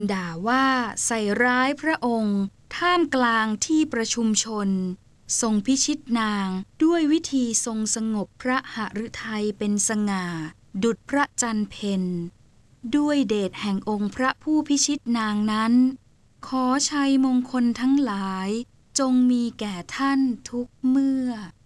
ด่าว่าใส่ร้ายพระองค์ท่ามกลางที่ประชุมชนทรงพิชิตนางด้วยวิธีทรงสงบพระหฤทัยเป็นสง่าดุจพระจันทร์เพ็ญด้วยเดชแห่งองค์พระผู้พิชิตนางนั้นขอชัยมงคลทั้งหลายจงมีแก่ท่านทุกเมื่อ